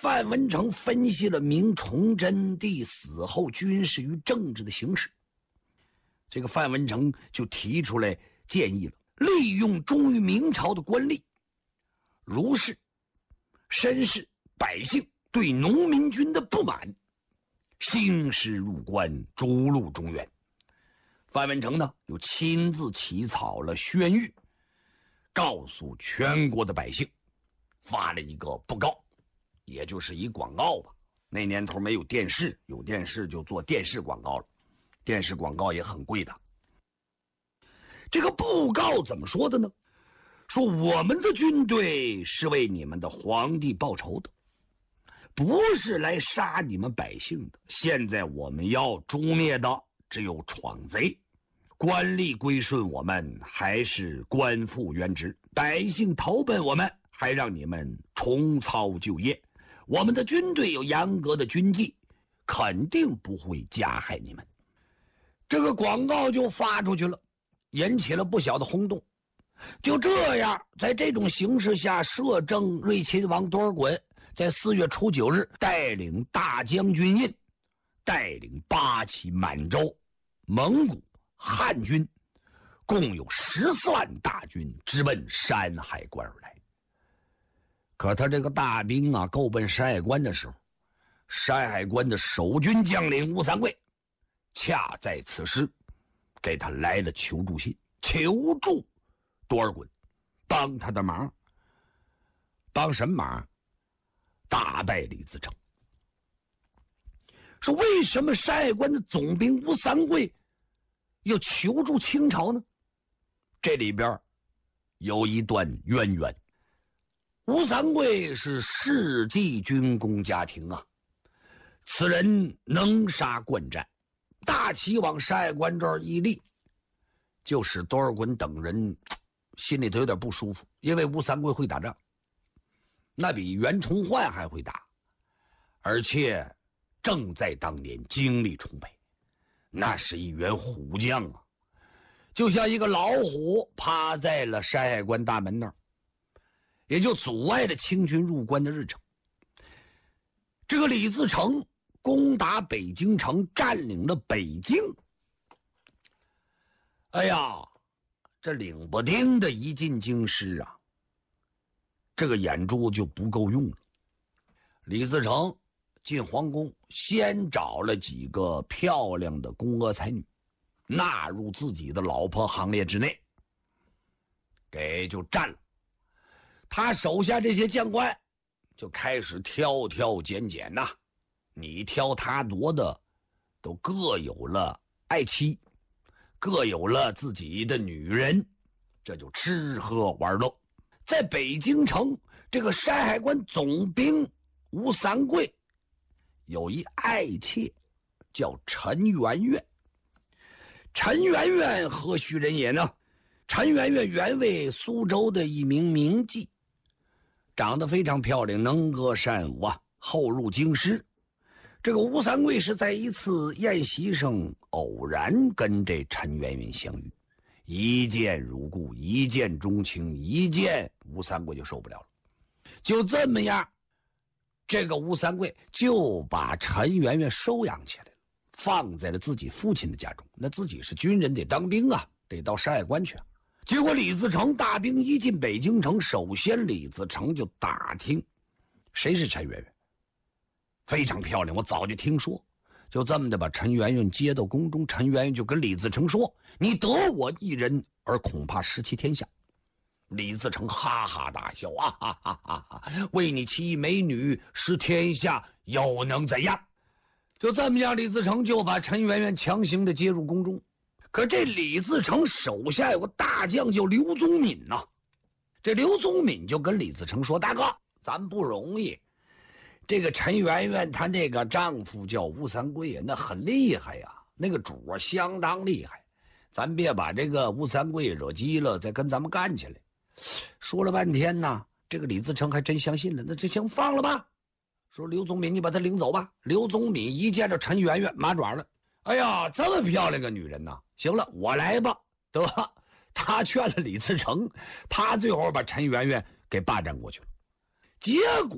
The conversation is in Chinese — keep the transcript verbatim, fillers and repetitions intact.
范文成分析了明崇祯帝死后军事与政治的形势，这个范文成就提出来建议了，利用忠于明朝的官吏、儒士、绅士、百姓对农民军的不满，兴师入关，逐鹿中原。范文成呢，又亲自起草了宣谕，告诉全国的百姓，发了一个布告，也就是一广告吧。那年头没有电视，有电视就做电视广告了，电视广告也很贵的。这个布告怎么说的呢？说我们的军队是为你们的皇帝报仇的，不是来杀你们百姓的。现在我们要诛灭的只有闯贼，官吏归顺我们，还是官复原职；百姓投奔我们，还让你们重操旧业。我们的军队有严格的军纪，肯定不会加害你们。这个广告就发出去了，引起了不小的轰动。就这样，在这种形势下，摄政睿亲王多尔衮在四月初九日带领大将军印，带领八旗、满洲、蒙古、汉军，共有十四万大军直奔山海关而来。可他这个大兵啊，够奔山海关的时候，山海关的守军将领吴三桂恰在此时给他来了求助信，求助多尔衮帮他的忙。帮什么忙？打败李自成。说为什么山海关的总兵吴三桂要求助清朝呢？这里边有一段渊源。吴三桂是世纪军功家庭啊，此人能杀惯战，大旗往山海关这儿一立，就使多尔衮等人心里头有点不舒服，因为吴三桂会打仗，那比袁崇焕还会打，而且正在当年精力充沛，那是一员虎将啊，就像一个老虎趴在了山海关大门那儿，也就阻碍了清军入关的日程。这个李自成攻打北京城，占领了北京，哎呀，这领不丁的一进京师啊，这个眼珠就不够用了。李自成进皇宫，先找了几个漂亮的宫娥才女，纳入自己的老婆行列之内，给就占了。他手下这些将官就开始挑挑拣拣呐、啊，你挑他夺的，都各有了爱妻，各有了自己的女人，这就吃喝玩乐。在北京城，这个山海关总兵吴三桂有一爱妾，叫陈圆圆。陈圆圆何许人也呢？陈圆圆原为苏州的一名名妓，长得非常漂亮，能歌善舞啊，后入京师。这个吴三桂是在一次宴席上偶然跟这陈圆圆相遇，一见如故，一见钟情，一见吴三桂就受不了了。就这么样，这个吴三桂就把陈圆圆收养起来了，放在了自己父亲的家中。那自己是军人，得当兵啊，得到山海关去啊。结果李自成大兵一进北京城，首先李自成就打听谁是陈圆圆，非常漂亮，我早就听说。就这么的把陈圆圆接到宫中，陈圆圆就跟李自成说，你得我一人，而恐怕失其天下。李自成哈哈大笑，啊哈哈哈哈，为你妻美女失天下又能怎样？就这么样，李自成就把陈圆圆强行的接入宫中。可这李自成手下有个大将叫刘宗敏呐、啊，这刘宗敏就跟李自成说，大哥，咱不容易，这个陈圆圆她那个丈夫叫吴三桂啊，那很厉害呀、啊，那个主啊相当厉害，咱别把这个吴三桂惹急了，再跟咱们干起来。说了半天呢，这个李自成还真相信了，那这行放了吧，说刘宗敏你把他领走吧。刘宗敏一见着陈圆圆麻爪了，哎呀，这么漂亮个女人呐，行了，我来吧，得吧？他劝了李自成，他最后把陈圆圆给霸占过去了。结果